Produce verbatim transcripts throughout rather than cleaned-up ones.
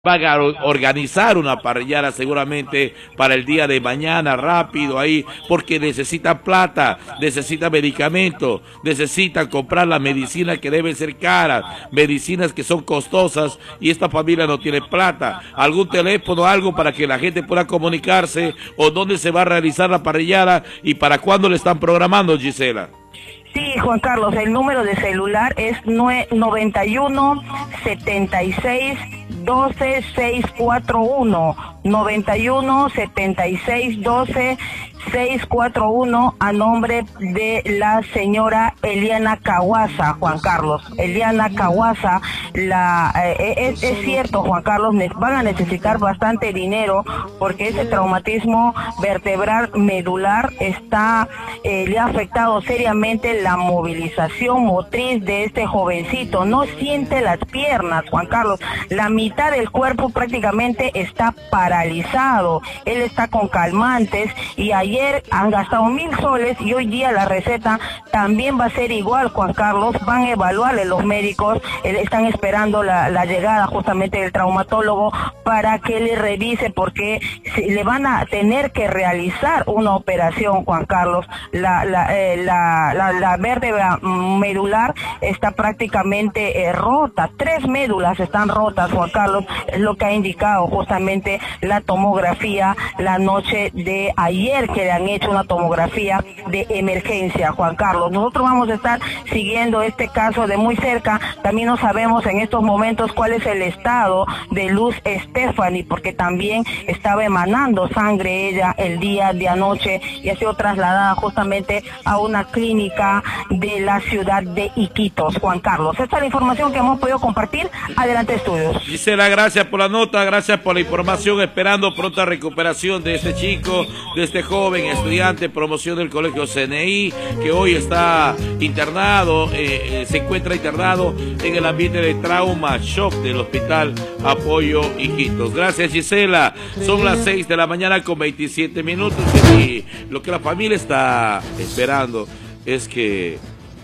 Van a organizar una parrillada seguramente para el día de mañana, rápido ahí, porque necesitan plata, necesitan medicamentos, necesitan comprar las medicinas que deben ser caras, medicinas que son costosas, y esta familia no tiene plata. ¿Algún teléfono, algo para que la gente pueda comunicarse, o dónde se va a realizar la parrillada y para cuándo le están programando, Gisela? Sí, Juan Carlos, el número de celular es noventa y uno, setenta y seis, doce, seiscientos cuarenta y uno, noventa y uno, setenta y seis, doce, seiscientos cuarenta y uno, a nombre de la señora Eliana Caguasa, Juan Carlos. Eliana Caguasa, la, eh, es, es cierto, Juan Carlos, van a necesitar bastante dinero porque ese traumatismo vertebral medular está, eh, le ha afectado seriamente la movilización motriz de este jovencito. No siente las piernas, Juan Carlos, la mitad del cuerpo prácticamente está paralizado. Él está con calmantes y ayer han gastado mil soles y hoy día la receta también va a ser igual, Juan Carlos. Van a evaluarle los médicos, eh, están esperando la, la llegada justamente del traumatólogo para que le revise, porque si le van a tener que realizar una operación, Juan Carlos. La, la, eh, la, la, la vértebra medular está prácticamente eh, rota, tres médulas están rotas, Juan Carlos, es lo que ha indicado justamente la tomografía la noche de ayer, que le han hecho una tomografía de emergencia, Juan Carlos. Nosotros vamos a estar siguiendo este caso de muy cerca. También no sabemos en estos momentos cuál es el estado de Luz Stephanie, porque también estaba emanando sangre ella el día de anoche y ha sido trasladada justamente a una clínica de la ciudad de Iquitos, Juan Carlos. Esta es la información que hemos podido compartir. Adelante, estudios. Gisela, gracias por la nota, gracias por la información, esperando pronta recuperación de este chico, de este joven estudiante, promoción del colegio C N I, que hoy está internado, eh, eh, se encuentra internado en el ambiente de trauma shock del hospital Apoyo Iquitos. Gracias, Gisela. Son las seis de la mañana con veintisiete minutos y lo que la familia está esperando es que, eh,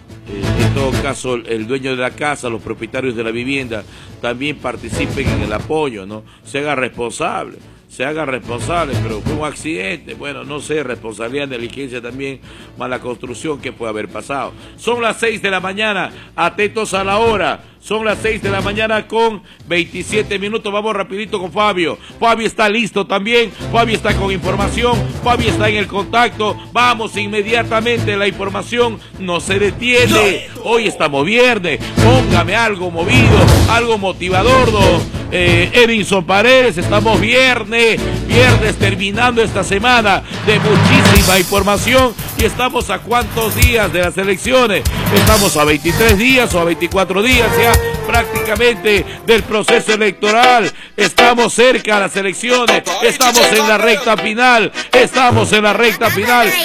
en todo caso, el dueño de la casa, los propietarios de la vivienda, también participen en el apoyo, ¿no? Se haga responsable. se haga responsable, pero fue un accidente, bueno, no sé, responsabilidad, negligencia también, mala construcción que puede haber pasado. Son las seis de la mañana, atentos a la hora, son las seis de la mañana con veintisiete minutos, vamos rapidito con Fabio. Fabio está listo también, Fabio está con información, Fabio está en el contacto, vamos inmediatamente, la información no se detiene, hoy estamos viernes, póngame algo movido, algo motivador, ¿no? Eh, Edinson Paredes, estamos viernes, viernes terminando esta semana de muchísima información y estamos a cuántos días de las elecciones, estamos a veintitrés días o a veinticuatro días ya prácticamente del proceso electoral, estamos cerca de las elecciones, estamos en la recta final, estamos en la recta final